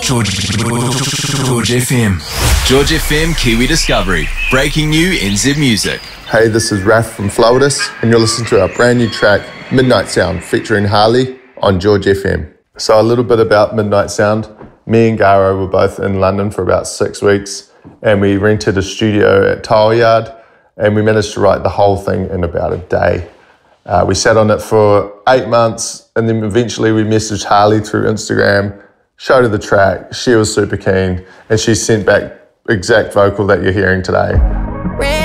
George FM. George FM Kiwi Discovery. Breaking new NZ music. Hey, this is Raph from Flowidus, and you're listening to our brand new track, Midnight Sound, featuring Harley on George FM. So a little bit about Midnight Sound. Me and Garo were both in London for about 6 weeks, and we rented a studio at Tile Yard, and we managed to write the whole thing in about a day. We sat on it for 8 months, and then eventually we messaged Harley through Instagram, showed her the track. She was super keen, and she sent back exact vocal that you're hearing today.